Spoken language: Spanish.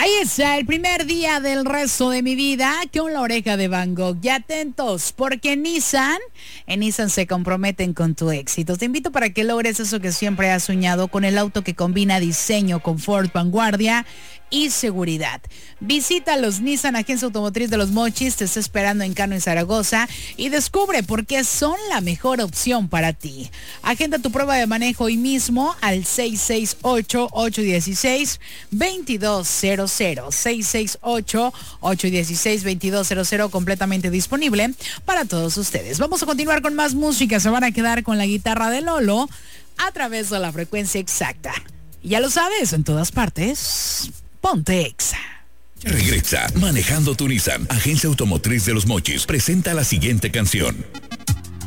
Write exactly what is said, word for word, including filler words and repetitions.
Ahí está, el primer día del resto de mi vida con la oreja de Van Gogh. Y atentos, porque Nissan, en Nissan se comprometen con tu éxito. Te invito para que logres eso que siempre has soñado con el auto que combina diseño, confort, vanguardia y seguridad. Visita los Nissan Agencia Automotriz de Los Mochis, te está esperando en Cano y Zaragoza, y descubre por qué son la mejor opción para ti. Agenda tu prueba de manejo hoy mismo al seis seis ocho, ocho uno seis, dos dos cero cero. seis seis ocho, ocho uno seis, dos dos cero cero, completamente disponible para todos ustedes. Vamos a continuar con más música. Se van a quedar con la guitarra de Lolo a través de la frecuencia exacta. Ya lo sabes, en todas partes, ponte Exa. Regresa Manejando tu Nissan. Agencia Automotriz de Los Mochis presenta la siguiente canción.